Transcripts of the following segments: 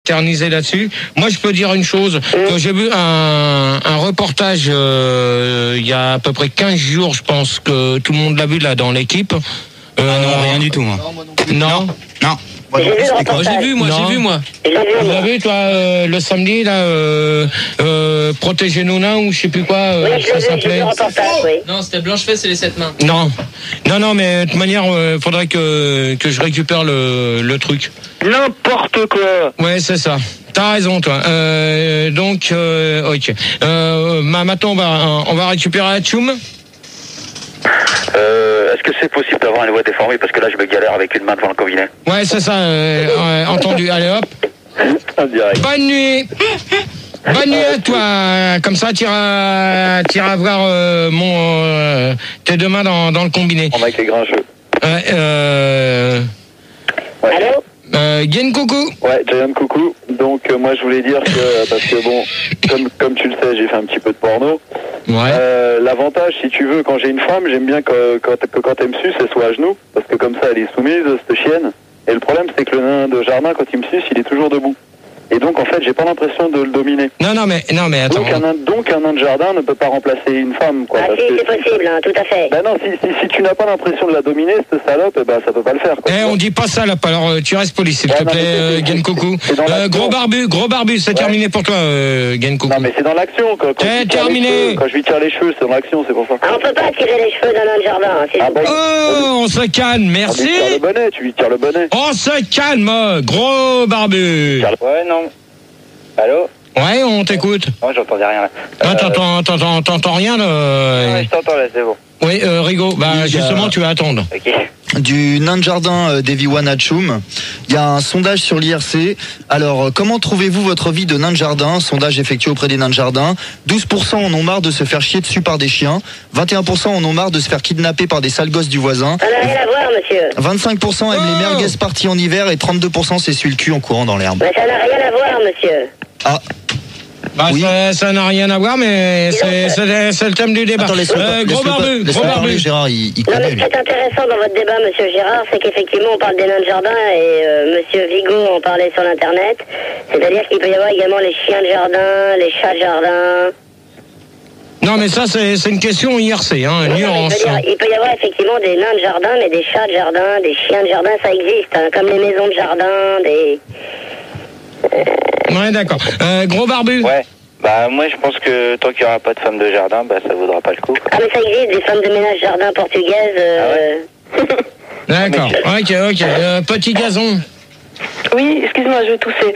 éterniser là-dessus. Moi, je peux dire une chose. J'ai vu un reportage il y a à peu près 15 jours, je pense que tout le monde l'a vu là dans l'équipe. Non, rien du tout, moi. Non. J'ai vu, moi. Vous avez vu, toi, le samedi, là, Protégez nos nains ou je sais plus quoi, ça s'appelait. Non, c'était Blanche-Fesse et les 7 mains. Non, mais de toute manière, faudrait que je récupère le truc. N'importe quoi. Ouais, c'est ça. T'as raison, toi. Donc, ok. Maintenant, on va récupérer Atchoum. Est-ce que c'est possible d'avoir une voix déformée? Parce que là, je me galère avec une main devant le combiné. Ouais, c'est ça. Entendu. Allez, hop. Bonne nuit. Bonne nuit à toi. Comme ça, tu iras voir tes deux mains dans le combiné. On a avec les grincheux. Allô? Yen coucou. Ouais, Giant coucou. Donc moi je voulais dire que parce que bon, comme tu le sais, j'ai fait un petit peu de porno. Ouais. L'avantage, si tu veux, quand j'ai une femme, j'aime bien que quand elle me suce, elle soit à genoux, parce que comme ça elle est soumise, cette chienne. Et le problème, c'est que le nain de jardin, quand il me suce, il est toujours debout. Et donc en fait, j'ai pas l'impression de le dominer. Non, mais attends. Donc un nain de jardin ne peut pas remplacer une femme, quoi. Ah si, c'est possible, hein, tout à fait. Ben non, si tu n'as pas l'impression de la dominer, cette salope, ça peut pas le faire, quoi. On dit pas ça, là. Alors, tu restes poli, s'il te plaît, Gen Coucou. Gros barbu, c'est terminé pour toi, Gen Coucou. Non, mais c'est dans l'action, quoi. C'est terminé. Quand je lui tire les cheveux, c'est dans l'action, c'est pour ça. Ah, on peut pas tirer les cheveux d'un nain de jardin, s'il vous plaît. Oh, on se calme, merci. Tu lui tires le bonnet. On se calme, gros barbu. Ouais, non. Allô? Ouais, on t'écoute. Non, j'entendais rien là. T'entends rien là? Ouais, je t'entends là, c'est bon. Oui, Rigo, justement, tu vas attendre. Ok. Du nain de jardin d'Eviwan Atchoum. Il y a un sondage sur l'IRC. Alors, comment trouvez-vous votre vie de nain de jardin? Sondage effectué auprès des nains de jardin. 12% en ont marre de se faire chier dessus par des chiens. 21% en ont marre de se faire kidnapper par des sales gosses du voisin. Ça n'a rien à voir, monsieur. 25% aiment les merguez parties en hiver et 32% s'essuient le cul en courant dans l'herbe. Mais ça n'a rien à voir, monsieur. Ah. Oui. Ça n'a rien à voir, mais c'est le thème du débat. Attends, gros barbu. Gérard, il Non, connaît, mais ce qui est intéressant dans votre débat, monsieur Gérard, c'est qu'effectivement, on parle des nains de jardin et monsieur Vigo en parlait sur l'internet. C'est-à-dire qu'il peut y avoir également les chiens de jardin, les chats de jardin. Non, mais ça, c'est une question IRC, nuance. Il peut y avoir effectivement des nains de jardin, mais des chats de jardin, des chiens de jardin, ça existe, hein, comme les maisons de jardin, des... Ouais, d'accord. Gros barbu. Ouais. Moi je pense que tant qu'il n'y aura pas de femme de jardin, ça vaudra pas le coup. Ah mais ça existe, des femmes de ménage jardin portugaises. D'accord. Ok. Petit gazon. Oui, excuse-moi, je vais tousser.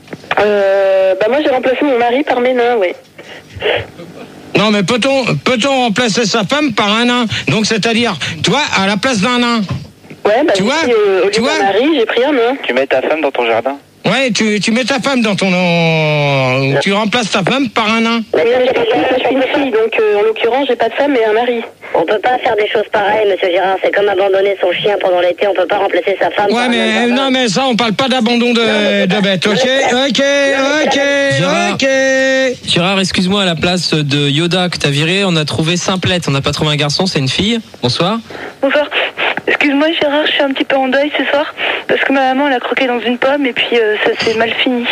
Moi j'ai remplacé mon mari par mes nains, oui. Non, mais peut-on remplacer sa femme par un nain? Donc c'est-à-dire, toi, à la place d'un nain. Ouais, tu vois, au lieu d'un mari, j'ai pris un nain. Tu mets ta femme dans ton jardin? Ouais, tu mets ta femme dans ton... tu remplaces ta femme par un nain. Oui, mais je suis une fille, donc en l'occurrence, j'ai pas de femme mais un mari. On peut pas faire des choses pareilles, monsieur Gérard. C'est comme abandonner son chien pendant l'été. On peut pas remplacer sa femme. Ouais, mais non, mais ça, on parle pas d'abandon de bête. Ok. Gérard, excuse-moi, à la place de Yoda que t'as viré, on a trouvé Simplette. On n'a pas trouvé un garçon, c'est une fille. Bonsoir. Bonsoir. Excuse-moi Gérard, je suis un petit peu en deuil ce soir parce que ma maman elle a croqué dans une pomme et puis ça s'est mal fini.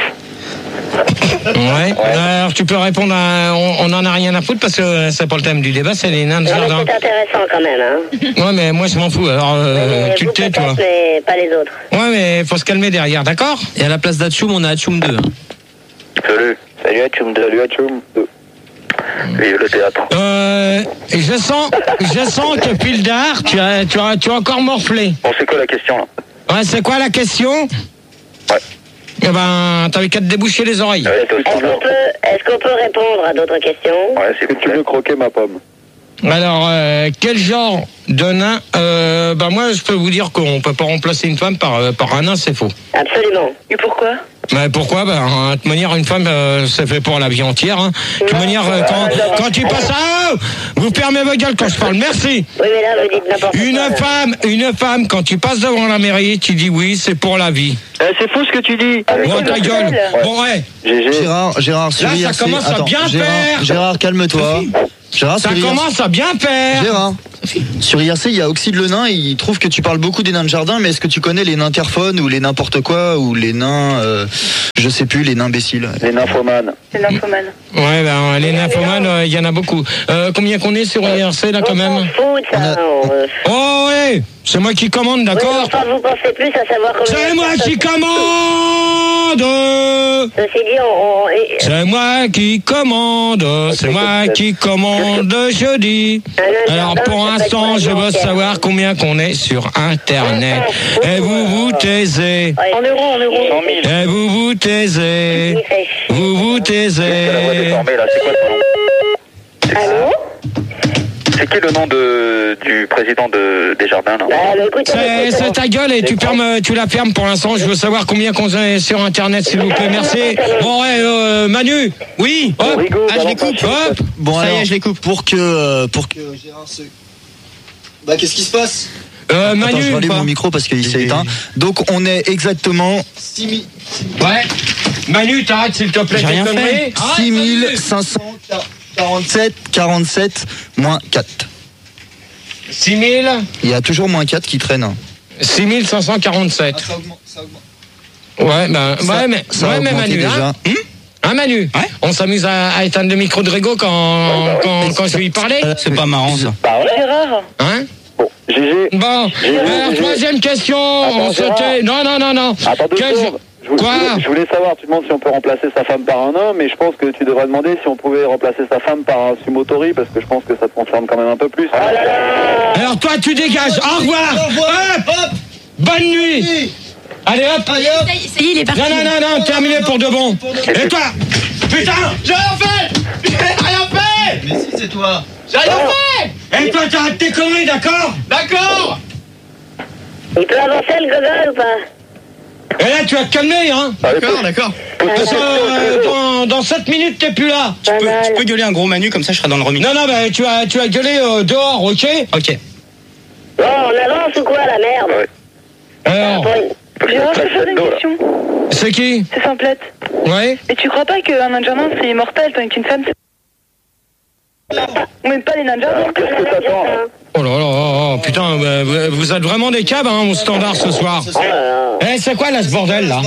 Ouais. Alors tu peux répondre on en a rien à foutre parce que c'est pas le thème du débat, c'est les nains de jardin. C'est intéressant quand même, hein. Ouais, mais moi je m'en fous. Alors tu te tais, toi. Mais pas les autres. Ouais, mais faut se calmer derrière, d'accord? Et à la place d'Atchoum, on a Atchoum 2. Salut Atchoum 2. Salut Atchoum 2. Vive le théâtre. Je sens que Pildar, tu as encore morflé. Bon, c'est quoi la question là? Ouais, c'est quoi la question? Ouais. Eh t'avais qu'à te déboucher les oreilles. Est-ce qu'on peut répondre à d'autres questions? Ouais, c'est que tu veux croquer ma pomme. Alors, quel genre de nain? Moi, je peux vous dire qu'on peut pas remplacer une femme par un nain, c'est faux. Absolument. Et pourquoi? Pourquoi? De toute manière, une femme, c'est fait pour la vie entière. Hein. De toute manière, quand tu passes à... vous fermez votre gueule quand je parle. Merci. Oui, mais là, vous dites n'importe quoi. Une femme, quand tu passes devant la mairie, tu dis oui, c'est pour la vie. C'est faux ce que tu dis. Bon, ta gueule. Ouais. Bon, ouais. Gérard, sur là, ça commence à bien faire. Gérard, calme-toi. Gérard, ça commence à bien faire. Gérard. Sur IRC, il y a Oxyde le nain, il trouve que tu parles beaucoup des nains de jardin, mais est-ce que tu connais les nains terphones ou les n'importe quoi ou les nains, je sais plus, les nains imbéciles? Les nymphomanes. Les nymphomanes. Ouais, ben les nymphomanes, il y en a beaucoup. Combien qu'on est sur IRC là quand même? Oh ouais, c'est moi qui commande, d'accord? Vous pensez plus à savoir combien... C'est moi qui commande. Ceci dit, C'est moi qui commande, c'est moi qui commande jeudi. Alors pour l'instant, je veux savoir combien qu'on est sur Internet. Et vous vous taisez. En euros. 100 000. Et vous vous taisez. Vous vous taisez. La voix déformée, là, c'est quoi ton nom? Allô? C'est qui le nom du président des jardins, là? C'est ta gueule et tu la fermes pour l'instant. Je veux savoir combien qu'on est sur Internet, s'il vous plaît. Merci. Bon, ouais, Manu. Oui. Hop. Je les coupe. Hop. Bon, Ça y alors, est, je les coupe. pour que Gérard se... Bah, qu'est-ce qui se passe? Manu. Attends, je rallume quoi mon micro parce qu'il s'est éteint. Donc, on est exactement 6 Ouais. Manu, t'arrêtes s'il te plaît. J'ai rien fait. 547 moins 4. 6000. Il y a toujours moins 4 qui traîne. 6547. Ça augmente. Ouais, ben, mais Manu, déjà. Hein, Manu? Ouais. On s'amuse à éteindre le micro de Rigo quand je vais y parler. C'est pas marrant ça. Gérard. Hein? Bon, GG. Bon, alors, troisième question. On sautait. Non. Attends 2 secondes. Je voulais savoir, tu demandes si on peut remplacer sa femme par un homme, mais je pense que tu devrais demander si on pouvait remplacer sa femme par un sumotori, parce que je pense que ça te concerne quand même un peu plus. Alors toi, tu dégages. Au revoir. Hop. Bonne nuit. Allez, hop. Ça y est, il est parti. Non, terminé pour de bon. Et toi? Putain, j'ai rien fait. Mais si, c'est toi. J'ai rien fait. Et toi, t'arrêtes tes conneries, d'accord? D'accord. Il peut avancer le gogol ou pas? Et là, tu vas te calmer, hein? D'accord. Parce que dans 7 minutes, t'es plus là. Tu peux gueuler un gros Manu, comme ça je serai dans le remix. Non, bah, tu vas gueuler dehors, ok? Ok. Bon, on avance ou quoi, la merde? Ouais. Alors, Gérard, je te pose une question. c'est qui? C'est Simplette. Ouais? Et tu crois pas qu'un nain de jardin c'est immortel, tandis qu'une femme c'est... On n'aime pas les nains de jardin. Qu'est-ce que t'attends? Oh là, putain, vous êtes vraiment des cabs, hein, au standard ce soir. Eh, c'est quoi là, ce bordel, là? Bon,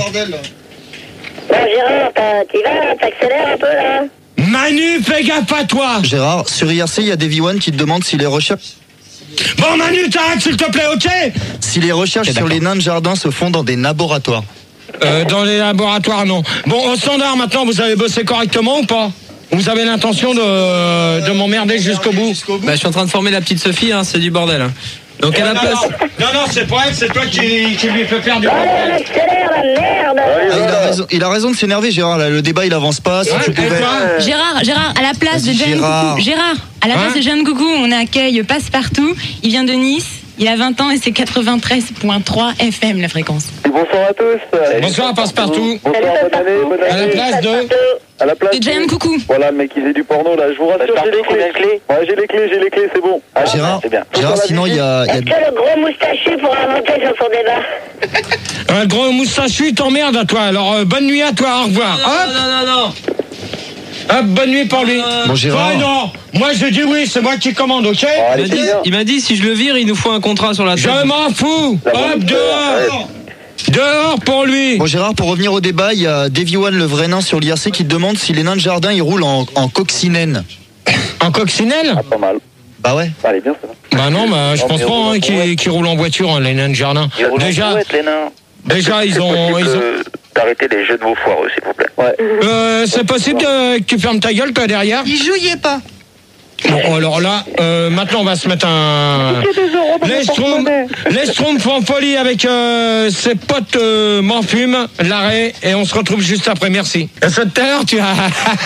Gérard, t'y vas, t'accélères un peu, là? Manu, fais gaffe à toi! Gérard, sur IRC, il y a Davy One qui te demande si les recherches... Bon, Manu, t'arrêtes, s'il te plaît, ok? Si les recherches sur les nains de jardin se font dans des laboratoires. Dans les laboratoires, non. Bon, au standard, maintenant, vous avez bossé correctement ou pas? Vous avez l'intention de m'emmerder jusqu'au bout? Bah, je suis en train de former la petite Sophie, hein, c'est du bordel. Donc à la place. Non, c'est pas elle, c'est toi qui lui fait faire du Allez, on bordel. accélère, la merde! Il a raison de s'énerver, Gérard. Là, le débat, il avance pas. Si tu pouvais... Gérard, à la place de Vas-y, Jeanne Gérard. Coucou. Gérard, à la place de Jeanne Coucou, on accueille Passepartout. Il vient de Nice. Il a 20 ans et c'est 93.3 FM la fréquence. Et bonsoir à tous. Bonsoir, Passepartout. Bonsoir, bonne année. À la place de... À la place De Jeanne Coucou. Voilà, le mec qui faisait du porno, là. Je vous rassure, j'ai les clés. Ouais, j'ai les clés, c'est bon. Ah, Gérard, c'est bien. sinon, il y a... Est-ce que le gros moustachu pourra monter sur son débat? Le gros moustachu t'emmerde à toi. Alors, bonne nuit à toi, au revoir. Hop. Non. Hop, bonne nuit pour lui. Bon, Gérard. Ouais, non, moi je dis oui, c'est moi qui commande, ok? Il m'a dit si je le vire, il nous faut un contrat sur la tête. Je m'en fous. Hop, dehors. Dehors pour lui. Bon, Gérard, pour revenir au débat, il y a Davy One, le vrai nain sur l'IRC, qui te demande si les nains de jardin, ils roulent en coccinelle. En coccinelle? Ah, pas mal. Bah ouais. Ça allait bien, ça va. Bah non, je pense pas hein, qu'ils roulent en voiture, hein, les nains de jardin. Déjà, ils ont... D'arrêter les jeux de mots foireux, s'il vous plaît. Ouais. C'est possible que tu fermes ta gueule, toi, derrière? Il jouillait pas. Bon, alors là, maintenant, on va se mettre un... L'Estrom font folie avec ses potes m'enfument, l'arrêt, et on se retrouve juste après, merci. À cette heure, tu as...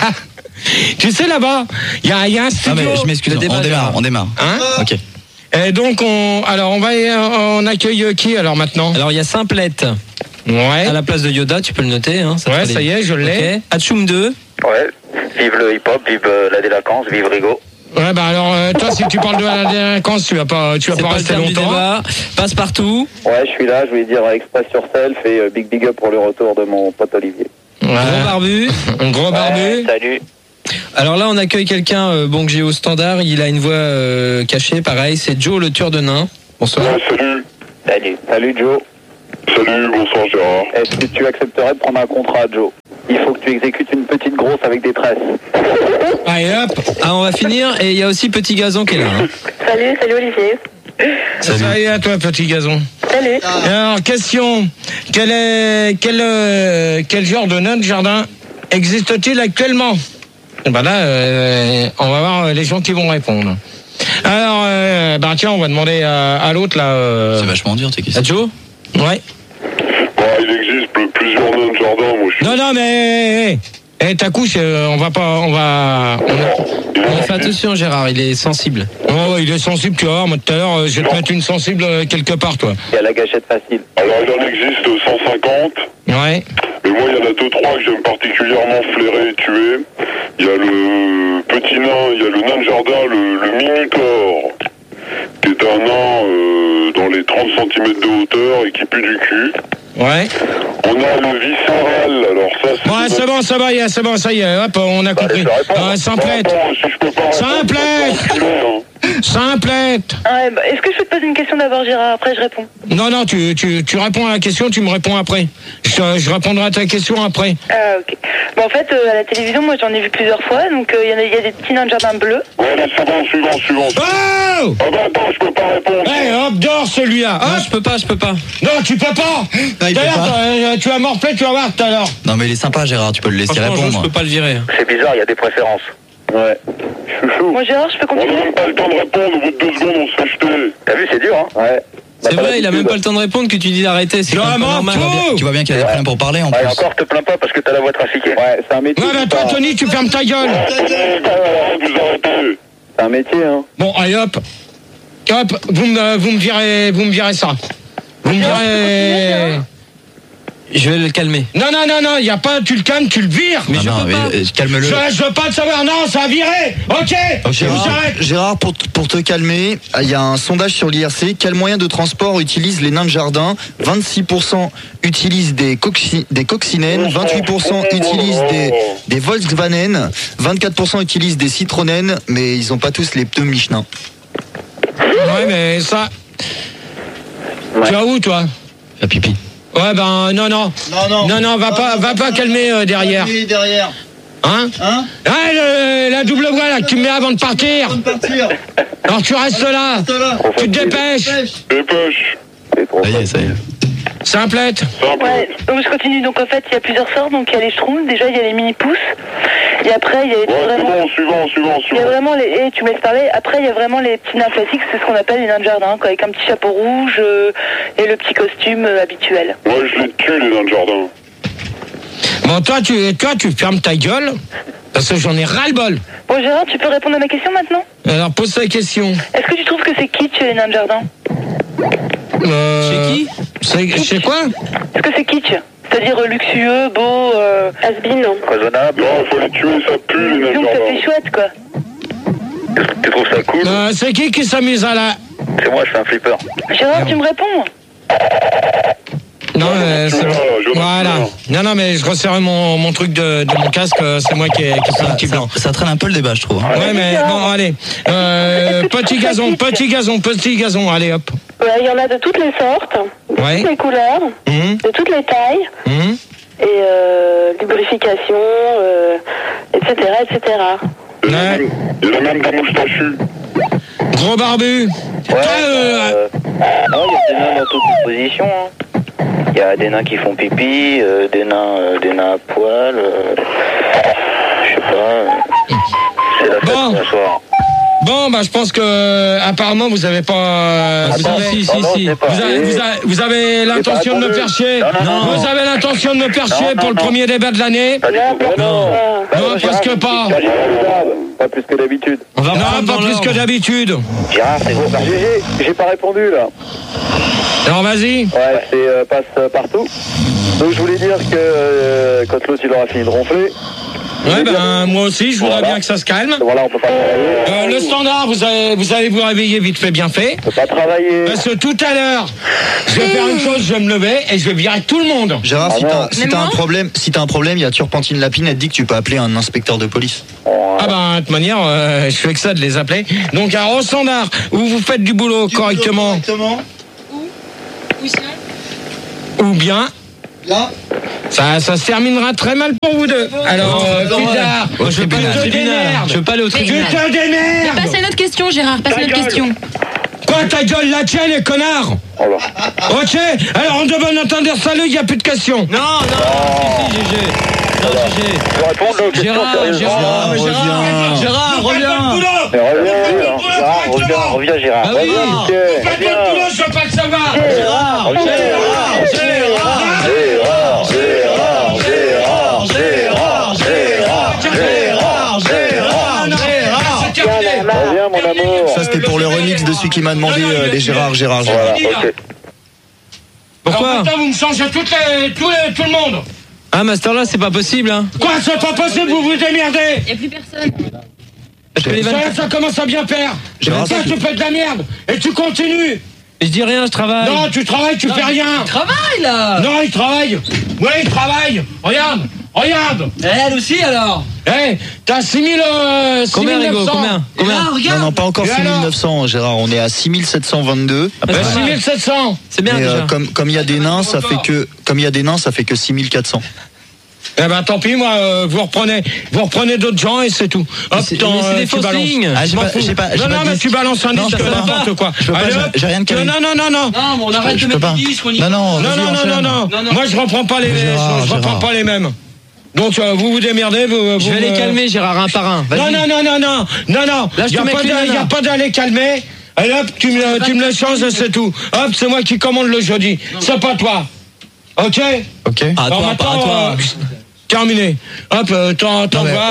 Tu sais, là-bas, il y a un studio... Non, mais je m'excuse, on démarre. Hein? Ok. Et donc, on accueille qui, alors, maintenant? Alors, il y a Simplette. Ouais. À la place de Yoda, tu peux le noter. Hein, Ouais, ça y est, je l'ai. Okay. Hachoum 2. Ouais. Vive le hip-hop, vive la délinquance, vive Rigo. Ouais, bah alors, toi, si tu parles de la délinquance, tu vas pas rester longtemps. Passe-partout. Ouais, je suis là, je voulais dire Express Yourself et big up pour le retour de mon pote Olivier. Ouais. Gros barbu. Un gros barbu. Salut. Alors là, on accueille quelqu'un que j'ai au standard. Il a une voix cachée, pareil. C'est Joe, le tueur de nains. Bonsoir. Ouais, salut. Salut Joe. Salut, bonsoir Gérard. Est-ce que tu accepterais de prendre un contrat, Joe? Il faut que tu exécutes une petite grosse avec des tresses. Allez hop. Ah, on va finir. Et il y a aussi Petit Gazon qui est là. Hein. Salut Olivier. Salut à toi, Petit Gazon. Salut. Alors, question. Quel genre de nain de jardin existe-t-il actuellement? Ben là, on va voir les gens qui vont répondre. Alors, tiens, on va demander à l'autre là. C'est vachement dur tes questions. À Joe? Ouais. Il existe plusieurs nains de jardin, moi je suis... Non, mais... ta couche, on fait attention, Gérard, il est sensible. Oh, il est sensible, tu vas voir. Moi, tout à l'heure, je vais te mettre une sensible quelque part, toi. Il y a la gâchette facile. Alors, il en existe 150. Ouais. Mais moi, il y en a 2-3 que j'aime particulièrement flairer et tuer. Il y a le petit nain, il y a le nain de jardin, le mini-corps, qui est un nain dans les 30 cm de hauteur et qui pue du cul. Ouais. On a le viscéral, alors ça c'est... Ouais, c'est bon, ça y est, hop, on a compris. Simplette. Simplette. Est-ce que je peux te poser une question d'abord, Gérard? Après, je réponds. Non, tu réponds à la question, tu me réponds après. Je répondrai à ta question après. Ah, ok. Bon, en fait, à la télévision, moi, j'en ai vu plusieurs fois. Donc, il y a des petits nains de jardin bleus. Ouais, là, suivant. Oh! Ah bah attends, je peux pas répondre. Hop, dors celui-là. Non, je peux pas. Non, tu peux pas. D'ailleurs, tu vas morfler, tu vas voir tout à l'heure. Non mais il est sympa Gérard, tu peux le laisser Franchement, répondre. je peux pas le virer. C'est bizarre, il y a des préférences. Ouais. Chouchou. Moi, Gérard, je peux On continuer? n'a même pas le temps de répondre, au bout de 2 secondes, on se fait jeter. T'as vu, c'est dur, hein? Ouais. C'est vrai, il a même pas le temps de répondre que tu dis d'arrêter. C'est pas normal. Tu vois bien qu'il y a des problèmes pour parler en Ouais, plus. encore, te plains pas parce que t'as la voix trafiquée. Ouais, c'est un métier. Ouais, mais toi, Tony, tu fermes ta gueule. Vous arrêtez. C'est un métier, hein. Bon, allez, hop, vous me virez ça. Vous me virez... Je vais le calmer. Non, il y a pas, tu le calmes, tu le vires. Mais calme-le. Je veux pas te savoir, non, ça a viré. Ok, je vous arrête. Gérard, pour te calmer, il y a un sondage sur l'IRC. Quels moyens de transport utilisent les nains de jardin? 26% utilisent des coccinelles, 28% utilisent des Volkswagen, 24% utilisent des Citroën, mais ils ont pas tous les pneus Michelin. Ouais, mais ça... Ouais. Tu vas où, toi? La pipi. Ouais, non, va pas calmer derrière. Hein? La double voie là que tu me mets avant de partir. Alors tu restes là. Tu te dépêches. Dépêche. Ça y est. Simplette. Ouais, donc je continue. Donc en fait, il y a plusieurs sortes. Donc il y a les schtroumpfs, déjà il y a les mini-pousses. Et après, il y a les vraiment... suivant. Il y a vraiment les... Et tu me laisses parler. Après, il y a vraiment les petits nains classiques, c'est ce qu'on appelle les nains de jardin, quoi, avec un petit chapeau rouge et le petit costume habituel. Ouais, je les tue, les nains de jardin. Bon, toi, tu fermes ta gueule, parce que j'en ai ras-le-bol. Bon, Gérard, tu peux répondre à ma question maintenant? Alors, pose ta question. Est-ce que tu trouves que c'est kitsch, les nains de jardin? Chez qui? Chez quoi? Est-ce que c'est kitsch? C'est-à-dire luxueux, beau, has-been, non? Raisonnable. Non, faut les tuer, ça pue, les nains de Donc ça jardin. fait chouette, quoi. Tu trouves ça cool? C'est qui s'amuse à la... C'est moi, je fais un flipper. Gérard, tu me réponds? Non, c'est bon. Voilà. Non, mais je resserre mon truc de mon casque, c'est moi qui suis un petit blanc. Ça traîne un peu le débat, je trouve. Ouais, mais bon, allez. Petit gazon, allez, hop. Il y en a de toutes les sortes, de toutes les couleurs, de toutes les tailles, et lubrification, etc. Il y en a même des moustachus. Gros barbu. Non, il y a des nains dans toutes les positions, hein. Il y a des nains qui font pipi, des nains à poil, je sais pas. C'est la fête ce soir. Bon, je pense que apparemment vous avez pas. Vous avez l'intention de me faire chier. Non. Vous avez l'intention de me faire chier pour le premier débat de l'année. Non, presque pas. Pas plus que d'habitude. Pas plus que d'habitude. Gérard, c'est gros. J'ai pas répondu là. Alors vas-y. Ouais, c'est passe partout. Donc je voulais dire que quand l'autre il aura fini de ronfler, Ouais, ben moi aussi, je voudrais bien que ça se calme. Voilà, on peut pas travailler. Le standard, vous allez vous réveiller vite fait, bien fait. On peut pas travailler. Parce que tout à l'heure, je vais faire une chose, je vais me lever et je vais virer tout le monde. Gérard, si t'as un problème, il y a Turpentine Lapine, elle te dit que tu peux appeler un inspecteur de police. Ah ben, de toute manière, je fais que ça de les appeler. Donc, alors, au standard, où vous faites du boulot correctement. Ou sinon Ou bien. Ça se terminera très mal pour vous deux. Alors, Pildar, je veux pas aller au tribunal. Tu te démerdes. Passe à une autre question, Gérard. Passe à une autre question. Quoi, ta gueule, la tienne, les connards. Ok, alors on demande d'entendre ça, il n'y a plus de questions. Non, si, GG. Non, GG. Gérard, reviens, Gérard. Ah oui, faites votre boulot, je veux pas le savoir. Reviens, mon amour. Ça, c'était pour le remix de celui qui m'a demandé les Gérard. Voilà, ok. Pourquoi alors, maintenant, vous me changez tout le monde. Ah, Master, là, c'est pas possible, hein. Quoi, c'est pas possible, vous vous démerdez. Il n'y a plus personne. Ça commence à bien faire. Toi, tu fais de la merde et tu continues. Je dis rien, je travaille. Non, tu travailles, tu fais rien. Il travaille, là. Non, il travaille. Oui, il travaille. Regarde. Elle aussi, alors. T'as 6000... Combien, Rigo? Combien Non, non, pas encore 6900, Gérard. On est à 6722. 6700. C'est bien, déjà. Comme il y a des nains, ça fait que 6400. Eh ben tant pis, moi, vous reprenez d'autres gens et c'est tout. Hop, c'est des faux signes. Non, mais tu balances un disque, n'importe quoi. J'ai rien de calé. Non. Non, mais on arrête de mettre des disques, on y va. Non. Moi, je reprends pas les mêmes. Donc vous vous démerdez. Je vais les calmer, Gérard, un par un. Non. Là, Il n'y a pas d'aller calmer. Et hop, tu me le changes, c'est tout. Hop, c'est moi qui commande le jeudi. C'est pas toi. Ok. À toi. Terminé. Hop, t'envoies.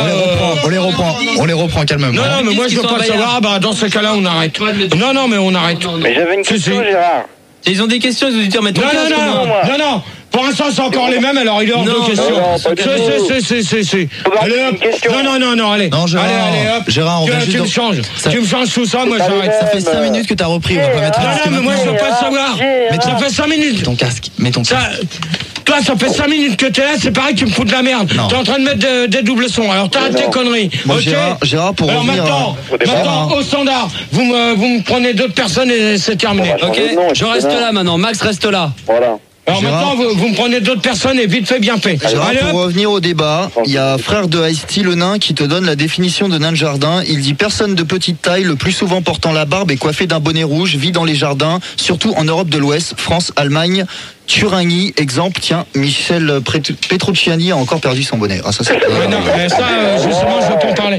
On les reprend calmement. Non, mais moi je veux pas le savoir. Bah dans ce cas-là, on arrête. Non, mais on arrête. Mais j'avais une question, Gérard. Ils ont des questions, ils auditeurs, mais non. Pour l'instant, c'est encore les mêmes, alors il est hors de question. Si. Allez, hop. Non, allez. Non, Gérard. Allez, hop. Gérard, tu me changes. Tu me changes tout ça, moi j'arrête. Ça fait 5 minutes que t'as repris. On va pas mettre le casque. Non, mais moi je veux pas le savoir. Mais ça fait 5 minutes. Mets ton casque. Toi, ça fait 5 minutes que t'es là, c'est pareil, tu me fous de la merde. T'es en train de mettre des doubles sons, alors t'arrêtes tes conneries. Bon, ok. Gérard, pour alors revenir... maintenant, au standard, vous me prenez d'autres personnes et c'est terminé. Ok, je reste là maintenant, Max reste là. Voilà. Alors Gérard, maintenant, vous me prenez d'autres personnes et vite fait, bien fait. Gérard, Allez, pour revenir au débat, il y a frère de Ice-T, le nain, qui te donne la définition de nain de jardin. Il dit personne de petite taille, le plus souvent portant la barbe et coiffé d'un bonnet rouge, vit dans les jardins, surtout en Europe de l'Ouest, France, Allemagne, Thuringie. Exemple, tiens, Michel Petrucciani a encore perdu son bonnet. Ah, ça, c'est non, mais ça, justement, je veux pas en parler.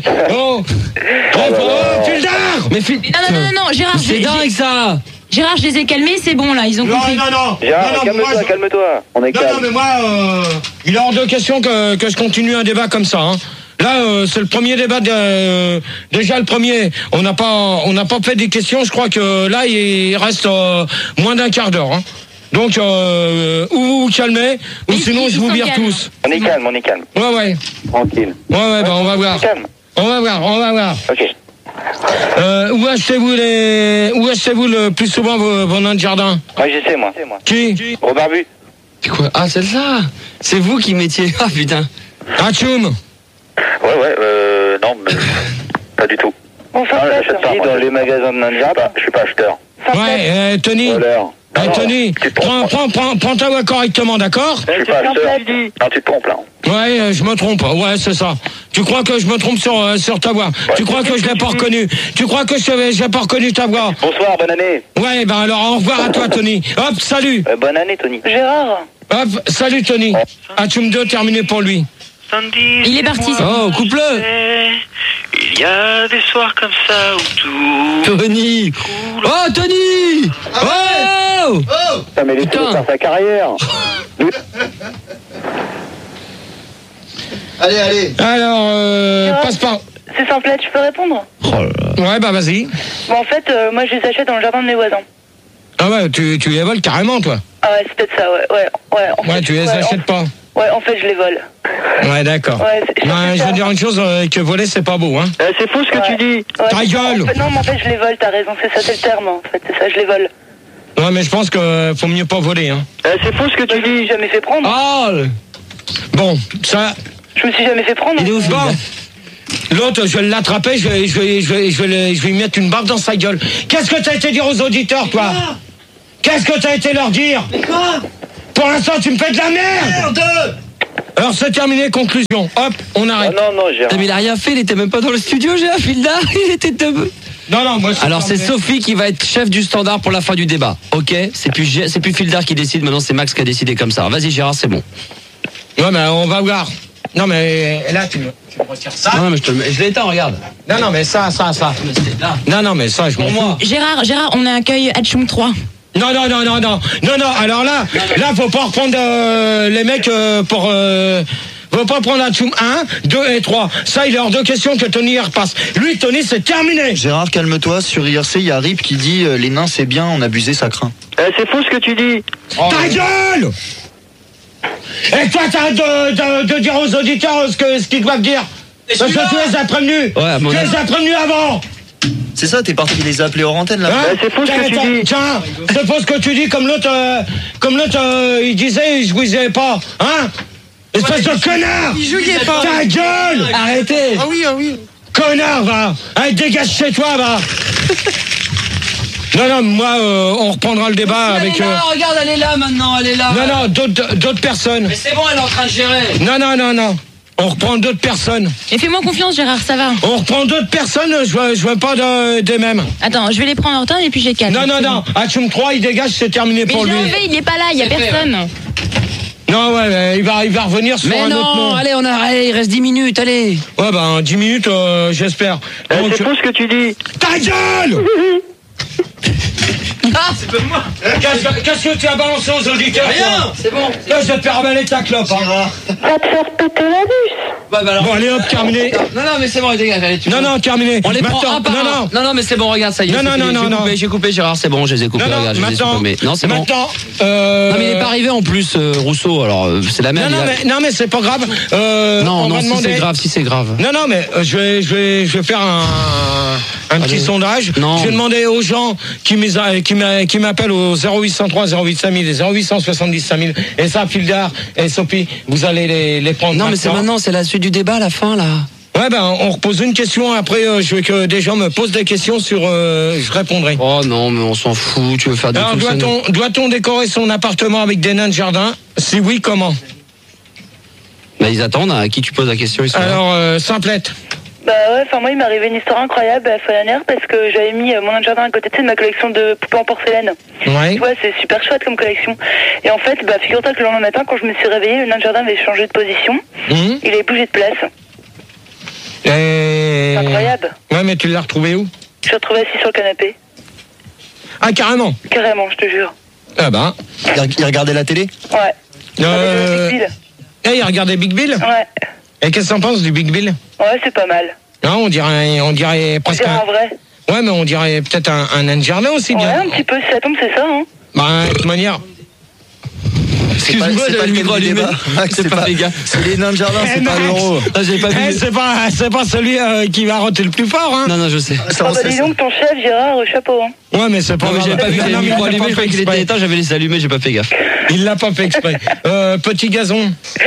Pildar. Non, Gérard. C'est dingue, ça. Gérard, je les ai calmés, c'est bon là, ils ont compris. Non. Gérard, calme-toi. On est calme. Non, mais moi, il est hors de question que je continue un débat comme ça. Hein. Là, c'est le premier débat. Déjà le premier, on n'a pas fait des questions. Je crois que là, il reste moins d'un quart d'heure. Hein. Donc, ou vous vous calmez, ou sinon je vous vire tous. On est calme. Ouais. Tranquille. Ouais, bah on va voir. On va voir. Ok. Où achetez-vous le plus souvent vos nains de jardin? Moi, je sais, moi. Qui? Au barbu. C'est quoi? Ah, celle-là. C'est vous qui mettiez. Ah, putain. Tchoum. Ouais, non, mais pas du tout. J'achète pas dans les magasins de nains de jardin. Je suis pas acheteur. Ouais, Tony. Tony, prends ta voix correctement, d'accord? Je suis pas acheteur. Non, tu te trompes là. Ouais, je me trompe. Ouais, c'est ça. Tu crois que je me trompe sur ta voix? Tu crois que je l'ai pas reconnu? Tu crois que j'ai pas reconnu ta voix? Bonsoir, bonne année. Ouais, ben alors au revoir à toi, Tony. Hop, salut. Bonne année, Tony. Gérard. Hop, salut, Tony. Atchoum 2, terminé pour lui. Il est parti. Oh, coupe-le. Il y a des soirs comme ça où tout... Tony. Oh, Tony. Oh. Ça mais laissez-le faire sa carrière. Allez. Alors, passe par... C'est simple, tu peux répondre? Ouais, bah vas-y. Bon, en fait, moi je les achète dans le jardin de mes voisins. Ah ouais, tu les voles carrément, toi? Ah ouais, c'est peut-être ça, ouais. Ouais, tu les achètes pas? Ouais, en fait, je les vole. Ouais, d'accord. Ouais, je veux dire une chose, que voler, c'est pas beau, hein. C'est faux ce que tu dis. Ta gueule. Non, mais en fait, je les vole, t'as raison, c'est ça, c'est le terme, en fait, c'est ça, je les vole. Ouais, mais je pense que faut mieux pas voler, hein. C'est faux ce que tu dis. Je me suis jamais fait prendre. Ah. Bon, ça. Je me suis jamais fait prendre. Il est où ce bord? L'autre, je vais l'attraper, je vais lui mettre une barbe dans sa gueule. Qu'est-ce que t'as été dire aux auditeurs, toi? Qu'est-ce que t'as été leur dire? Mais quoi? Pour l'instant, tu me fais de la merde. Alors, c'est terminé, conclusion. Hop, on arrête. Non, Gérard. Mais il a rien fait, il était même pas dans le studio, Gérard Fildar, il était debout. Non, moi, alors c'est Sophie qui va être chef du standard pour la fin du débat. Ok, c'est plus Fildar qui décide, maintenant c'est Max qui a décidé comme ça. Vas-y Gérard, c'est bon. Ouais, mais on va voir. Non, mais là, tu me retires ça. Non, mais je l'éteins, regarde. Non, mais ça. Non, mais ça, je m'en fous. Gérard, on accueille Hatchoum 3. Non, alors là, faut pas reprendre les mecs pour... faut pas prendre Hatchoum 1, 2 et 3. Ça, il est hors de question que Tony y repasse. Lui, Tony, c'est terminé. Gérard, calme-toi. Sur IRC, il y a Rip qui dit les nains, c'est bien, on abusé, ça craint. C'est faux ce que tu dis. Ta gueule. Et toi, t'arrêtes de dire aux auditeurs ce qu'ils doivent dire. Parce que tu les as prévenus. Ouais, tu les as prévenus avant. C'est ça, t'es parti les appeler hors antenne là. C'est faux ce que tu dis. Tiens, c'est faux ce que tu dis, comme l'autre, il disait, il jouissait pas, hein? Espèce de connard. Il jouait pas. Ta gueule. Arrêtez. Ah oui. Connard, va. Allez, dégage chez toi, va. Non, moi, on reprendra le débat avec... Regarde, elle est là maintenant, elle est là. Non, d'autres personnes. Mais c'est bon, elle est en train de gérer. Non. On reprend d'autres personnes. Et fais-moi confiance, Gérard, ça va. On reprend d'autres personnes, je veux pas des mêmes. Attends, je vais les prendre en retard et puis j'ai 4. Non. Hatchoum 3, il dégage, c'est terminé pour lui. Mais je l'ai enlevé, il est pas là, il y a personne. Non, ouais, mais il va revenir sur un autre nom. Mais non, allez, il reste 10 minutes, allez. Ouais, 10 minutes, j'espère. C'est faux ce que tu dis. Ta gueule. Ah, c'est pas moi. Qu'est-ce que tu as balancé aux auditeurs? Rien, c'est bon. Là, je vais te faire avaler ta clope. Va te faire péter la bûche. Alors... Bon, allez, hop, terminé. Non, mais c'est bon, les dégâts, allez, Non, terminé. On les prend un par un. Non, mais c'est bon, regarde, ça y est. Non. J'ai coupé, Gérard, c'est bon, je les ai coupés, regarde, je les ai supprimés. Non, c'est bon. Maintenant, Non, mais il n'est pas arrivé en plus, Rousseau, alors c'est la merde. Non, mais c'est pas grave. Non, si c'est grave. Non, mais je vais faire un petit sondage. Non. Je vais demander aux gens qui m'appellent au 0803 08 5000 et 0870 5000. Et ça, Fildar et Sophie, vous allez les prendre. Non, mais c'est maintenant, c'est la suite du débat, la fin, là. Ouais, on repose une question. Après, je veux que des gens me posent des questions sur... je répondrai. Oh non, mais on s'en fout, tu veux faire des trucs... Alors, doit-on décorer son appartement avec des nains de jardin? Si oui, comment? Ils attendent, à qui tu poses la question? Alors, Simplette. Moi il m'est arrivé une histoire incroyable à Follanière parce que j'avais mis mon nain de jardin à côté de ma collection de poupées en porcelaine. Ouais. Tu vois, c'est super chouette comme collection. Et en fait, figure-toi que le lendemain matin, quand je me suis réveillée, le nain de jardin avait changé de position. Il avait bougé de place. C'est incroyable. Ouais, mais tu l'as retrouvé où? Je l'ai retrouvé assis sur le canapé. Ah, carrément? Carrément, je te jure. Ah bah. Il regardait la télé? Ouais. Il regardait Big Bill? Ouais. Et qu'est-ce que t'en penses du Big Bill? Ouais, c'est pas mal. Non, on dirait presque un vrai. Ouais, mais on dirait peut-être un nain de jardin aussi. Ouais, un petit peu, si ça tombe, c'est ça, hein. De toute manière... Excuse-moi, j'avais le micro allumé. C'est pas les gars. C'est les nains de jardin, c'est pas l'euro. J'ai pas vu. C'est pas celui qui va roter le plus fort, hein. Non, je sais. Dis donc, ton chef, Gérard, chapeau, hein. Ouais, mais c'est pas... Non, mais j'avais pas vu le micro allumé, je croyais qu'il était éteint, j'avais laissé allumer, j'ai pas fait gaffe. Il l'a pas fait exprès. Petit gazon.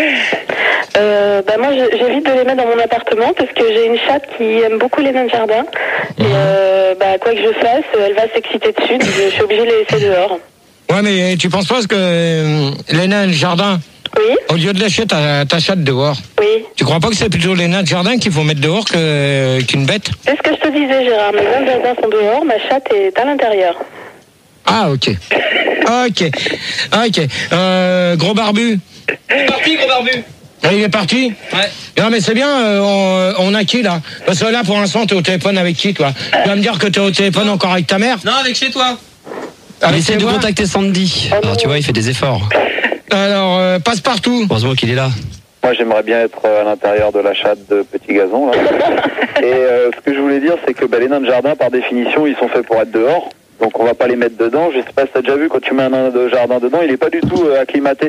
Moi j'évite de les mettre dans mon appartement parce que j'ai une chatte qui aime beaucoup les nains de jardin. Et quoi que je fasse, elle va s'exciter dessus, donc je suis obligée de les laisser dehors. Ouais, mais tu penses pas que les nains de jardin, oui, au lieu de lâcher ta chatte dehors, oui, tu crois pas que c'est plutôt les nains de jardin qu'il faut mettre dehors qu'une bête? C'est ce que je te disais, Gérard, mes nains de jardin sont dehors, ma chatte est à l'intérieur. Ah, ok. Gros barbu. C'est parti, gros barbu. Il est parti? Ouais. Non, mais c'est bien, on a qui là? Parce que là, pour l'instant, t'es au téléphone avec qui, toi? Tu vas me dire que t'es au téléphone encore avec ta mère? Non, avec chez toi. Avec essaie de contacter Sandy. Alors, tu vois, il fait des efforts. Alors, passe partout. Heureusement qu'il est là. Moi, j'aimerais bien être à l'intérieur de la chatte de Petit Gazon, là. Et ce que je voulais dire, c'est que les nains de jardin, par définition, ils sont faits pour être dehors. Donc, on va pas les mettre dedans. Je sais pas si t'as déjà vu, quand tu mets un nain de jardin dedans, il est pas du tout acclimaté.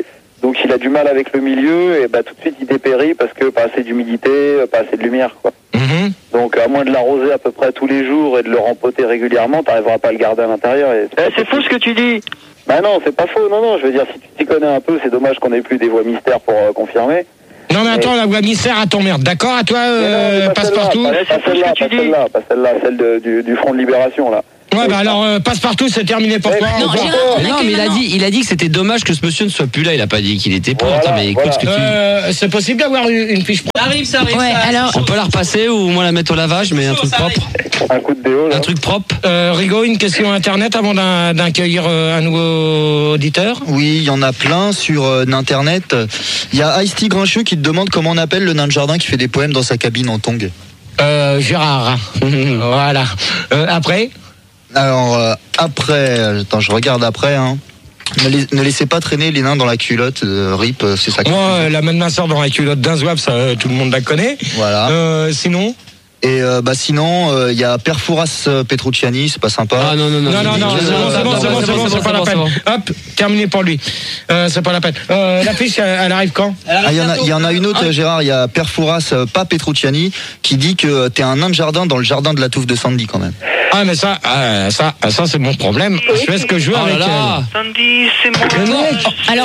Donc il a du mal avec le milieu et tout de suite il dépérit parce que pas assez d'humidité, pas assez de lumière, quoi. Donc à moins de l'arroser à peu près tous les jours et de le rempoter régulièrement, t'arriveras pas à le garder à l'intérieur. C'est faux ce que tu dis. Bah non, c'est pas faux, non, je veux dire, si tu t'y connais un peu, c'est dommage qu'on ait plus des voix mystères pour confirmer. Non mais attends, la voix mystère, à ton merde, d'accord à toi, Passe-Partout? Pas celle-là, celle du Front de Libération, là. Ouais, alors Passe-Partout, c'est terminé pour toi. Non, mais il a dit que c'était dommage que ce monsieur ne soit plus là. Il a pas dit qu'il était pour. Attends, mais écoute ce que tu. C'est possible d'avoir une fiche propre. Ça arrive. Ouais, alors. On peut la repasser ou au moins la mettre au lavage, mais un truc propre. Un coup de déo, là. Un truc propre. Rigaud, une question internet avant d'accueillir un nouveau auditeur. Oui, il y en a plein sur Internet. Il y a Ice-T Grincheux qui te demande comment on appelle le nain de jardin qui fait des poèmes dans sa cabine en tongs. Gérard. Voilà. Après. Alors après, attends, je regarde après. Hein. Ne laissez pas traîner les nains dans la culotte. Rip, c'est ça. Moi, la main de ma soeur dans la culotte d'un zouave, ça, tout le monde la connaît. Voilà. Sinon. Et sinon, il y a Perfouras Petrucciani, c'est pas sympa. Ah non, c'est pas la peine. Hop, terminé pour lui. C'est pas la peine. La fiche, elle arrive quand? Il y en a une autre, Gérard. Il y a Perfouras, pas Petrucciani, qui dit que t'es un nain de jardin dans le jardin de la touffe de Sandy quand même. Ah mais ça c'est mon problème. Je fais ce que je veux avec elle. Sandy, c'est moi. Alors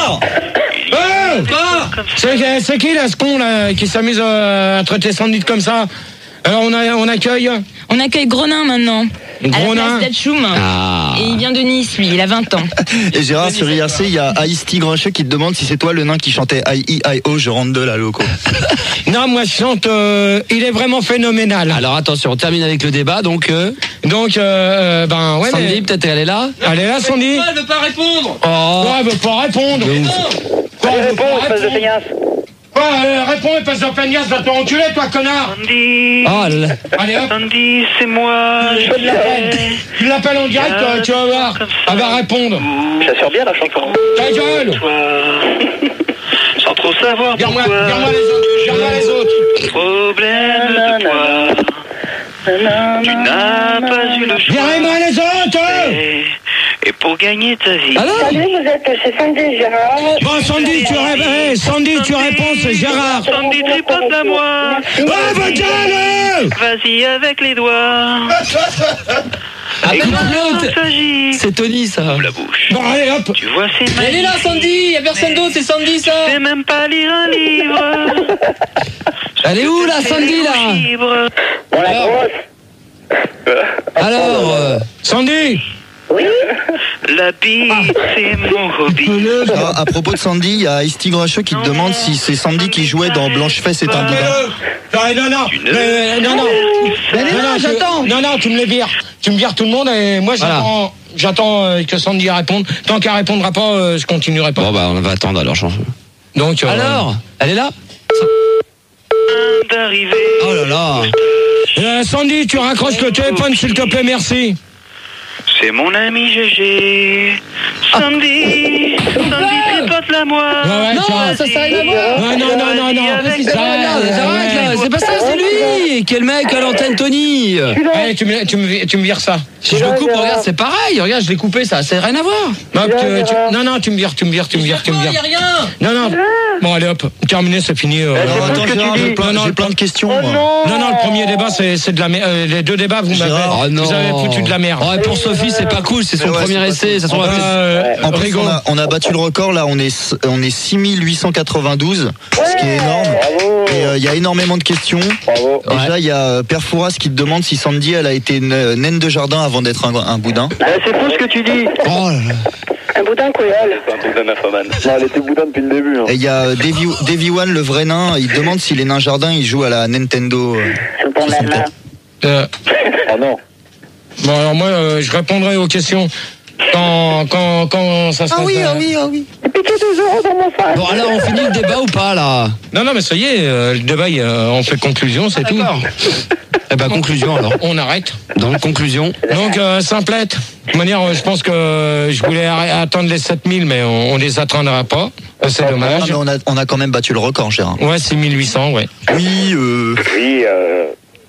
C'est qui là, ce con là, qui s'amuse à traiter Sandy comme ça? Alors on accueille Gros Nain maintenant. Gros Nain. À la place d'Atchoum. Et il vient de Nice, lui, il a 20 ans. Et Gérard, sur IRC, il y a Ice-T Grincheux qui te demande si c'est toi le nain qui chantait I.E.I.O. je rentre de la loco. Non, moi je chante il est vraiment phénoménal. Alors attention, on termine avec le débat, donc ouais. Sandy, peut-être elle est là. Elle est là, Sandy. Elle veut pas répondre. Ouais, elle veut pas répondre. Réponds, espèce de peignasse, va te enculer, toi, connard. Sandy. Allez, hop. Sandy, c'est moi. Tu l'appelles en direct, tu vas voir. Elle va répondre. J'assure bien la chanson. Ta gueule. Sans trop savoir pourquoi. Viens-moi les autres. Problème de toi. Tu n'as pas eu le choix. Viens-moi les autres. Et pour gagner ta vie. Salut, vous êtes chez Sandy Gérard. Bon, Sandy, tu réponds, c'est Gérard. Sandy, tripote à moi. Vas-y avec les doigts. C'est Tony, ça. Ouvre la bouche. Bon, allez, hop. Tu vois, c'est magique. Elle est là, Sandy. Y a personne d'autre, c'est Sandy, ça. Je sais même pas lire un livre. Elle est où, là, Sandy, là? Bon, la grosse. Alors, Sandy. Oui. La bite, c'est mon hobby. À propos de Sandy, il y a Ice-T Grincheux qui te demande si c'est Sandy qui jouait dans Blanche-Fesse est un boudin. Non, tu me les vires. Tu me vires tout le monde et moi j'attends que Sandy réponde. Tant qu'elle répondra pas, je continuerai pas. Bon bah on va attendre alors. Donc alors, elle est là? D'arriver. Oh là là. Sandy, tu raccroches le téléphone s'il te plaît, merci. C'est mon ami GG. Sandy, tripote la moi. Non, ça n'a rien à voir. Non. C'est pas ça, c'est lui. Quel mec à l'antenne, Tony. Allez, tu me vires ça. Si je le coupe, regarde, c'est pareil. Regarde, je l'ai coupé, ça n'a rien à voir. Non, tu me vires. Il y a rien. Non. Bon, allez hop, terminé, c'est fini. Attends, Gérard, j'ai plein de questions. Non, le premier débat, c'est de la merde. Les deux débats, vous avez foutu de la merde. Pour Sophie, c'est pas cool, c'est son premier essai. Ça se en plus, on a battu le record, là, on est 6892, ce qui est énorme. Et il y a énormément de questions. Déjà, il y a Perfouras qui te demande si Sandy, elle a été naine de jardin avant d'être un boudin. C'est faux ce que tu dis. Un boudin coyole. Un boudin nymphomane. Non, elle était boudin depuis le début. Et il y a Davy One, le vrai nain, il demande si les nains jardins, ils jouent à la Nintendo. Bon, Oh non. Bon, alors moi, je répondrai aux questions quand ça se passe. Ah oui. J'ai piqué 2 euros dans mon sac. Bon, alors, on finit le débat ou pas, là? Non, mais ça y est, le débat, on fait conclusion, c'est tout. Eh ben, conclusion, alors. On arrête. Donc, conclusion. Donc, simplette. De toute manière, je pense que je voulais attendre les 7000, mais on les atteindra pas. C'est dommage. Mais on a quand même battu le record, Gérard. Ouais, 6800, ouais. Oui,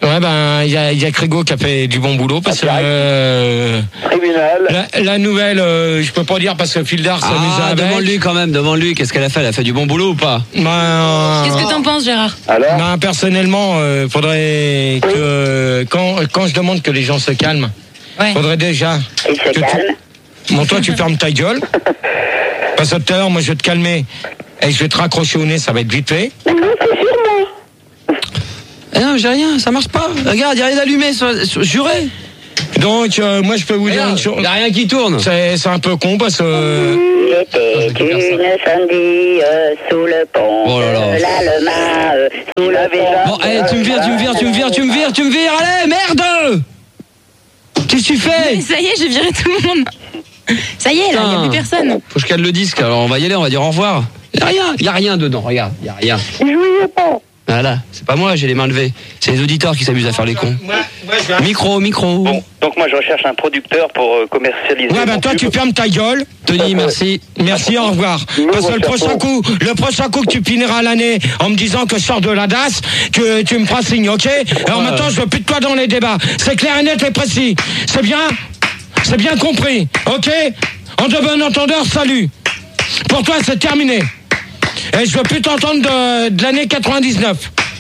Ouais, ben, il y a Crégo qui a fait du bon boulot parce que tribunal. La nouvelle, je peux pas dire parce que Fildar s'amuse avec. Demande-lui quand même, demande-lui qu'est-ce qu'elle a fait. Elle a fait du bon boulot ou pas? Qu'est-ce que t'en penses, Gérard? Alors ben, personnellement, faudrait que quand je demande que les gens se calment, faudrait déjà. Il se calme. Bon, toi, tu fermes ta gueule. Parce que tout à l'heure, moi, je vais te calmer et je vais te raccrocher au nez, ça va être vite fait. D'accord, c'est sûr, moi. Non, j'ai rien, ça marche pas. Regarde, il y a rien d'allumé, juré. Donc, moi, je peux vous dire une chose. Il y a rien qui tourne. C'est un peu con parce que. J'étais une samedi sous le pont. Oh là là. L'Allemagne sous le pont. Bon, allez, tu me vires, allez, merde! Qu'est-ce que tu fais? Ça y est, j'ai viré tout le monde. Ça y est, là, il n'y a plus personne. Faut que je cale le disque, alors on va y aller, on va dire au revoir. Il y a rien dedans, regarde, il y a rien. Je jouais pas. Voilà, c'est pas moi, j'ai les mains levées. C'est les auditeurs qui s'amusent à faire les cons. Micro. Bon, donc moi je recherche un producteur pour commercialiser. Ouais, ben toi, tu fermes ta gueule. Tony, merci. Merci, au revoir. Parce que le prochain coup que tu finiras l'année en me disant que je sors de la DAS, que tu me feras signe, ok? Alors maintenant, je veux plus de toi dans les débats. C'est clair et net et précis. C'est bien? C'est bien compris, ok? En de bon entendeur, salut. Pour toi, c'est terminé. Et je veux plus t'entendre de l'année 99.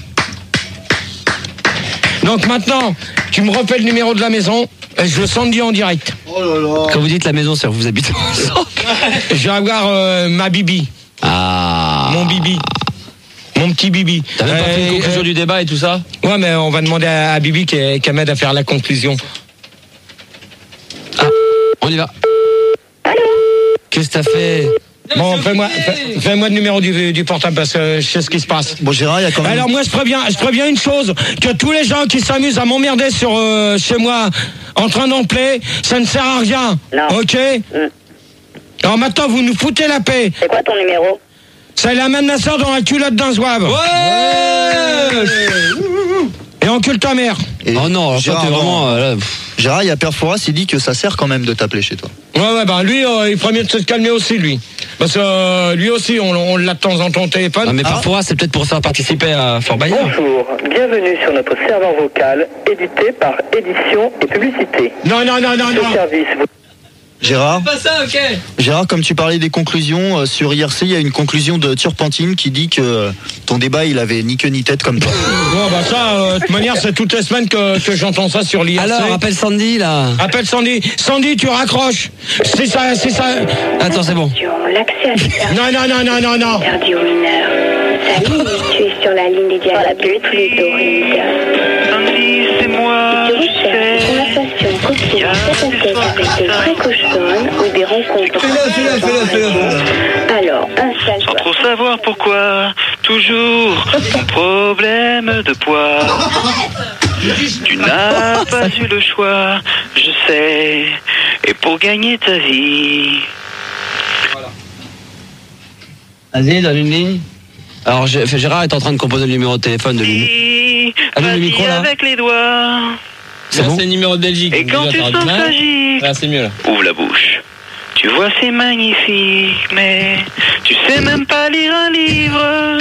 Donc maintenant, tu me refais le numéro de la maison et je le Sandy en direct. Oh là là. Quand vous dites la maison, c'est vous habitez ensemble. Je vais avoir ma Bibi. Ah. Mon Bibi. Mon petit Bibi. T'as même pas fait une conclusion du débat et tout ça? Ouais, mais on va demander à Bibi qu'elle m'aide à faire la conclusion. Ah, on y va. Allô? Qu'est-ce que t'as fait? Bon, fais-moi le numéro du portable parce que je sais ce qui se passe. Bon, Gérard, il y a quand même. Alors moi, je préviens une chose, que tous les gens qui s'amusent à m'emmerder sur chez moi en train d'empler, ça ne sert à rien. Non. Ok? Alors maintenant, vous nous foutez la paix. C'est quoi ton numéro? C'est la même nasseur dans la culotte d'un zouave. Ouais. Et encule ta mère. Et Oh non, alors toi, t'es vraiment... Gérard, il y a Père Fouras, il dit que ça sert quand même de t'appeler chez toi. Ouais, bah lui, il ferait mieux de se calmer aussi, lui. Parce que lui aussi, on l'a de temps en temps au téléphone. Non, mais parfois, c'est peut-être pour faire participer à Fort Bayard. Bonjour, bienvenue sur notre serveur vocal, édité par édition et publicité. Non. Ce service vous... Gérard, Pas ça, ok. Gérard, comme tu parlais des conclusions, sur IRC, il y a une conclusion de Turpentine qui dit que ton débat, il avait ni queue ni tête comme toi. Bon, bah ça, de toute manière, c'est toutes les semaines que j'entends ça sur l'IRC. Alors, appelle Sandy, là. Appelle Sandy. Sandy, tu raccroches. C'est ça. Attends, c'est bon. L'accès à Non. interdit aux mineurs. Salut, tu es sur la ligne des dialogues fluidoïdes. Sandy, c'est moi, Tu recherches une conversation quotidienne avec des vrais cochons ou des rencontres. Alors, installe-toi. Sans trop savoir pourquoi, toujours mon problème de poids. Tu n'as pas eu le choix, je sais, et pour gagner ta vie. Vas-y, donne une ligne. Alors, Gérard est en train de composer le numéro de téléphone de lui. Vas-y, le micro, là. avec les doigts. C'est bon. C'est le numéro de Belgique. Et quand tu sens tragique, Là, c'est mieux, là. ouvre la bouche. Tu vois, c'est magnifique, mais tu sais même pas lire un livre.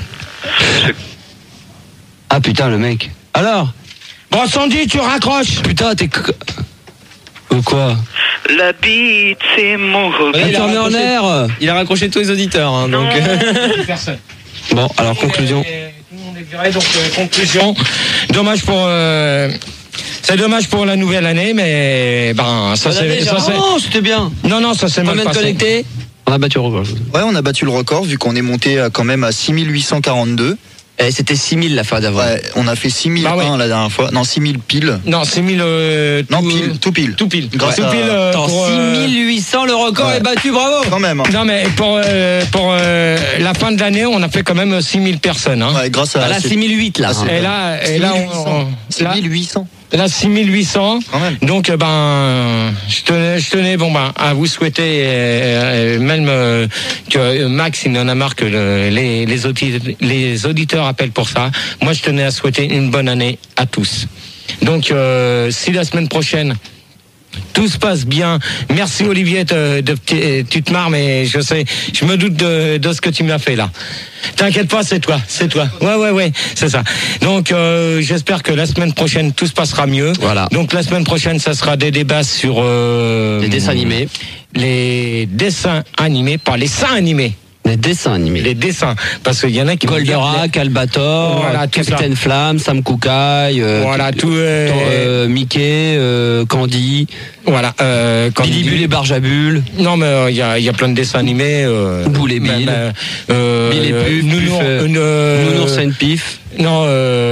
Ah, putain, le mec. Alors? Bon, Sandy, tu raccroches. Putain, t'es... Ou quoi? La bite, c'est mon hobby. Ouais, Tu en es en air. Il a raccroché tous les auditeurs, hein, donc. Personne. Bon, alors, conclusion. Tout le monde est viré, donc conclusion. Dommage pour... C'est dommage pour la nouvelle année, mais ben ça c'est. Non, c'était bien. Non, ça c'est mal Combien de passé. connectés? On a battu le record. Ouais, on a battu le record vu qu'on est monté quand même à 6842. Et c'était 6000 la fois d'avant. Ouais, on a fait 6001 Bah ouais. la dernière fois. Non, 6000 pile. Non, 6000. Non, pile, tout pile. Tout pile. Grâce Tout à- pile. Attends, Pour, 6800, le record ouais. est battu, bravo. Quand même. Hein. Non, mais pour la fin de l'année, on a fait quand même 6000 personnes. Hein. Ouais, grâce à. Ah, là, 6008 là. Ah, c'est- Et là, 6800. Là, 6800. Quand même. Donc, je tenais à vous souhaiter, même que Max, il en a marre que les auditeurs appellent pour ça. Moi, je tenais à souhaiter une bonne année à tous. Donc, si la semaine prochaine, Tout se passe bien. Merci Olivier, tu te marres, mais je me doute de ce que tu m'as fait là. T'inquiète pas, c'est toi. Ouais, c'est ça. Donc j'espère que la semaine prochaine tout se passera mieux. Voilà. Donc la semaine prochaine, ça sera des débats sur les dessins animés. Les dessins animés, pas les seins animés. Les dessins animés. Les dessins. Parce qu'il y en a qui... Goldorak, Albator, voilà, Capitaine Flamme, Sam Cookaï, voilà, Mickey, Candy. Voilà. Billy Bull et Barjabul. Non, mais il y a plein de dessins animés. Boule et Bill. Bill et Puff. Nounours et Pif. Non,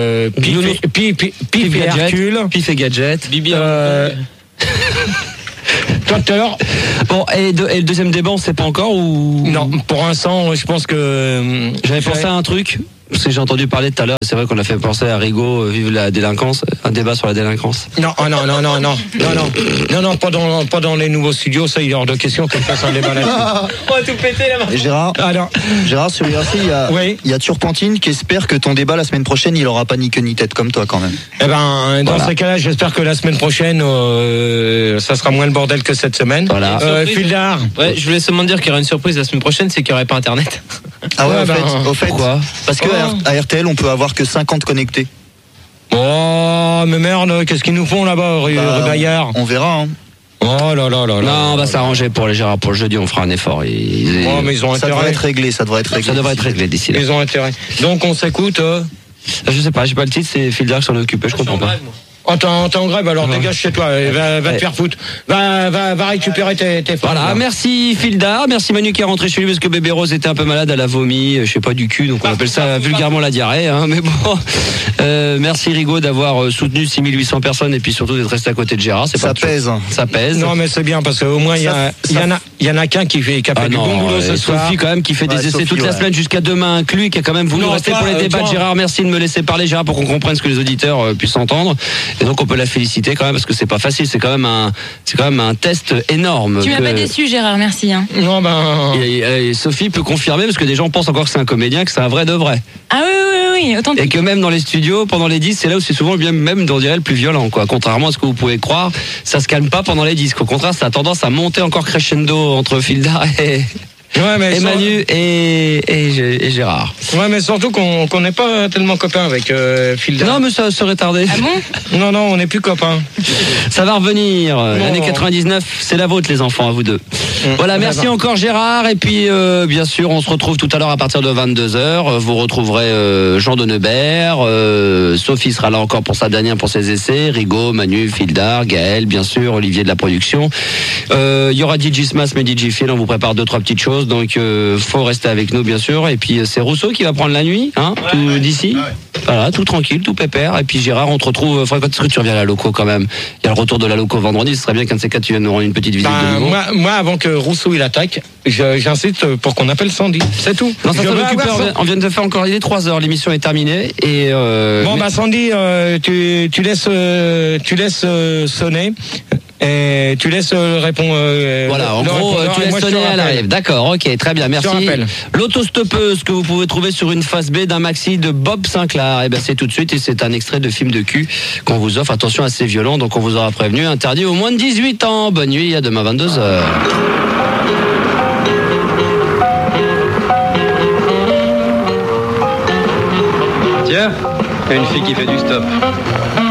Pif et Hercule. Pif et Gadget. Bibi Toi, tout à l'heure. Bon, et le deuxième débat, on sait pas encore ou... Non, pour l'instant, je pense que... J'avais pensé à un truc, parce que j'ai entendu parler tout à l'heure, c'est vrai qu'on a fait penser à Rigaud, Vive la délinquance, un débat sur la délinquance. Non, pas dans les nouveaux studios, ça, il est hors de question qu'on fasse un débat là-dessus. On va tout péter là-bas. Gérard, sur IRC, il y a Turpentine qui espère que ton débat la semaine prochaine, il aura pas ni queue ni tête comme toi quand même. Eh ben, dans ces cas-là, j'espère que la semaine prochaine, ça sera moins le bordel que cette semaine. Voilà. Fildar. Ouais, je voulais seulement dire qu'il y aura une surprise la semaine prochaine, c'est qu'il n'y aurait pas Internet. Ah ouais, au fait. Pourquoi ? Parce que à RTL, on peut avoir que 50 connectés. Oh, mais merde, qu'est-ce qu'ils nous font là-bas, rue Bayard ? On verra, hein. Oh là là là là. Non, on va s'arranger pour les Gérard. Pour le jeudi, on fera un effort. Mais ils ont ça intérêt. devrait être réglé. Ça devrait être réglé d'ici là. Ils ont intérêt. Donc on s'écoute. Je sais pas, j'ai pas le titre, c'est Fildar qui s'en est occupé, je comprends pas. Oh, t'es en grève, alors dégage chez toi, va te faire foutre. Va récupérer tes femmes. Voilà, merci Fildar, merci Manu qui est rentré chez lui parce que bébé Rose était un peu malade, elle a vomi, je sais pas du cul, donc on appelle ça vulgairement la diarrhée, hein, mais bon. Merci Rigaud d'avoir soutenu 6800 personnes et puis surtout d'être resté à côté de Gérard. Ça pèse. Ça pèse. Non mais c'est bien parce qu'au moins il y en a qu'un qui a fait du bon boulot ce soir. Sophie quand même qui fait des essais toute la semaine jusqu'à demain inclus, qui a quand même voulu rester pour les débats de Gérard. Merci de me laisser parler Gérard pour qu'on comprenne ce que les auditeurs puissent entendre. Et donc on peut la féliciter quand même parce que c'est pas facile, c'est quand même un test énorme. Tu m'as pas déçu Gérard, merci. Hein. Non et Sophie peut confirmer parce que des gens pensent encore que c'est un comédien, que c'est un vrai de vrai. Ah oui, authentique. Et que même dans les studios, pendant les disques, c'est là où c'est souvent bien même on dirait le plus violent quoi. Contrairement à ce que vous pouvez croire, ça se calme pas pendant les disques. Au contraire, ça a tendance à monter encore crescendo entre Fildar et Manu et Gérard. Ouais, mais surtout qu'on n'est pas tellement copains avec Fildar. Non, mais ça serait tardé. Ah bon ? Non, on n'est plus copains. Ça va revenir. L'année 99, c'est la vôtre, les enfants, à vous deux. Voilà, merci encore Gérard. Et puis, bien sûr, on se retrouve tout à l'heure à partir de 22h. Vous retrouverez Jean Denebert. Sophie sera là encore pour sa dernière, pour ses essais. Rigaud, Manu, Fildar, Gaël, bien sûr, Olivier de la production. Il y aura DJ Smas, mais DJ Phil, on vous prépare 2-3 petites choses. Donc faut rester avec nous bien sûr. Et puis c'est Rousseau qui va prendre la nuit, hein, tout d'ici. Voilà, tout tranquille, tout pépère. Et puis Gérard, on te retrouve. Quand est-ce que tu reviens à la loco quand même ? Il y a le retour de la loco vendredi. Ce serait bien qu'un de ces quatre tu viennes nous rendre une petite visite de nouveau. Moi, avant que Rousseau il attaque, j'incite pour qu'on appelle Sandy. C'est tout. Non, ça on vient de faire encore. Il est 3h. L'émission est terminée. Et bon bah Sandy, tu laisses sonner. Et tu laisses répondre. Voilà, en gros, tu laisses sonner à l'arrive. D'accord, ok, très bien, merci. L'autostoppeuse que vous pouvez trouver sur une face B d'un maxi de Bob Sinclair. Et ben c'est tout de suite et c'est un extrait de film de cul qu'on vous offre. Attention, assez violent, donc on vous aura prévenu. Interdit aux moins de 18 ans. Bonne nuit, à demain 22h. Tiens, il y a une fille qui fait du stop.